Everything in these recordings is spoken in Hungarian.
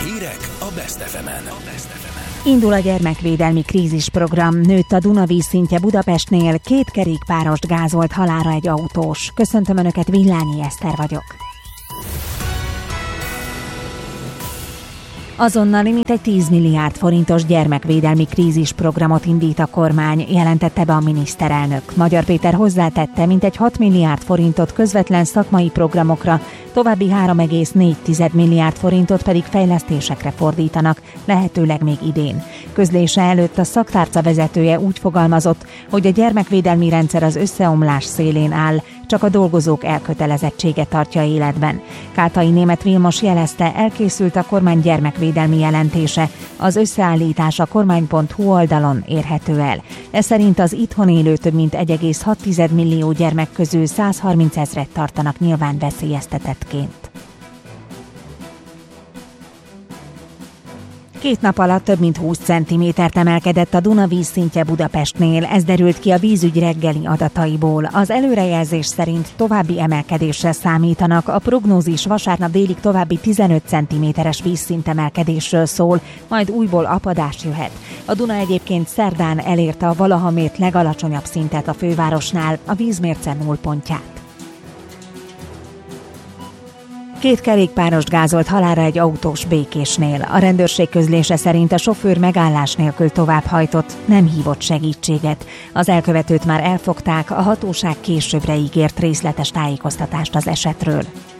Hírek a Best FM-en. Indul a gyermekvédelmi krízisprogram. Nőtt a Duna vízszintje Budapestnél, 2 kerékpárost gázolt halálra egy autós. Köszöntöm Önöket, Villányi Eszter vagyok. Azonnali mintegy 10 milliárd forintos gyermekvédelmi krízisprogramot indít a kormány, jelentette be a miniszterelnök. Magyar Péter hozzátette, mintegy 6 milliárd forintot közvetlen szakmai programokra, további 3,4 milliárd forintot pedig fejlesztésekre fordítanak, lehetőleg még idén. Közlése előtt a szaktárca vezetője úgy fogalmazott, hogy a gyermekvédelmi rendszer az összeomlás szélén áll, csak a dolgozók elkötelezettsége tartja életben. Kátai Németh Vilmos jelezte, elkészült a kormány gyermekvédelmi jelentése, az összeállítás a kormány.hu oldalon érhető el. Ez szerint az itthon élő több mint 1,6 millió gyermek közül 130 000 tartanak nyilván veszélyeztetettként. 2 nap alatt több mint 20 centimétert emelkedett a Duna vízszintje Budapestnél, ez derült ki a vízügy reggeli adataiból. Az előrejelzés szerint további emelkedésre számítanak, a prognózis vasárnap délig további 15 centiméteres vízszintemelkedésről szól, majd újból apadás jöhet. A Duna egyébként szerdán elérte a valaha mért legalacsonyabb szintet a fővárosnál, a vízmérce nullpontját. 2 kerékpárost gázolt halálra egy autós Békésnél. A rendőrség közlése szerint a sofőr megállás nélkül továbbhajtott, nem hívott segítséget. Az elkövetőt már elfogták, a hatóság későbbre ígért részletes tájékoztatást az esetről.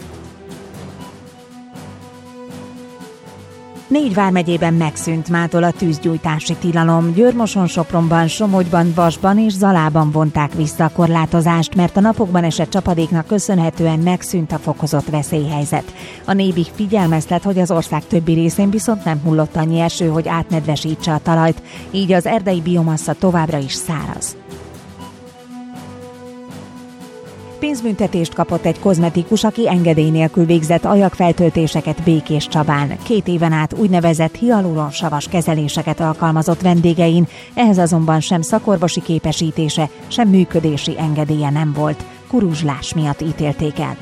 4 vármegyében megszűnt mától a tűzgyújtási tilalom. Győr-Moson-Sopronban, Somogyban, Vasban és Zalában vonták vissza a korlátozást, mert a napokban esett csapadéknak köszönhetően megszűnt a fokozott veszélyhelyzet. A Nébih figyelmeztet, hogy az ország többi részén viszont nem hullott annyi eső, hogy átnedvesítse a talajt, így az erdei biomassa továbbra is száraz. Pénzbüntetést kapott egy kozmetikus, aki engedély nélkül végzett ajakfeltöltéseket Békéscsabán. 2 éven át úgynevezett hialuronsavas kezeléseket alkalmazott vendégein, ehhez azonban sem szakorvosi képesítése, sem működési engedélye nem volt. Kuruzslás miatt ítélték el.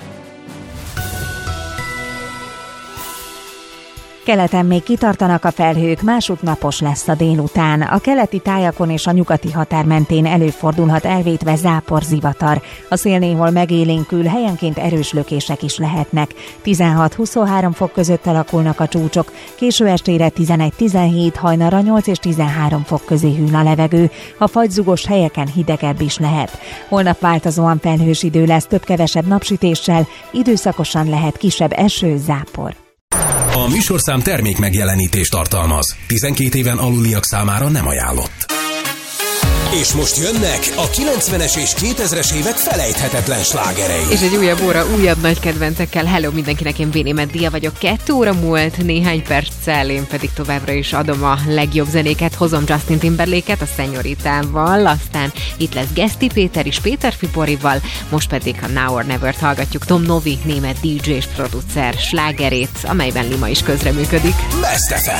Keleten még kitartanak a felhők, másút napos lesz a délután. A keleti tájakon és a nyugati határ mentén előfordulhat elvétve záporzivatar. A szél néhol megélénkül, helyenként erős lökések is lehetnek. 16-23 fok között alakulnak a csúcsok, késő estére 11-17, hajnalra 8 és 13 fok közé hűl a levegő. A fagyzugos helyeken hidegebb is lehet. Holnap változóan felhős idő lesz, több-kevesebb napsütéssel, időszakosan lehet kisebb eső, zápor. A műsorszám termék megjelenítést tartalmaz. 12 éven aluliak számára nem ajánlott. És most jönnek a 90-es és 2000-es évek felejthetetlen slágerei. És egy újabb óra, újabb nagy kedvencekkel. Hello mindenkinek, én Béni Meddia vagyok. 2 óra múlt, néhány perccel, én pedig továbbra is adom a legjobb zenéket. Hozom Justin Timberlake-et a Szenyoritával, aztán itt lesz Geszti Péter is Péter Fiporival, most pedig a Now or Never-t hallgatjuk Tom Novi, német DJ és producer slágerét, amelyben Lima is közreműködik. Best FM.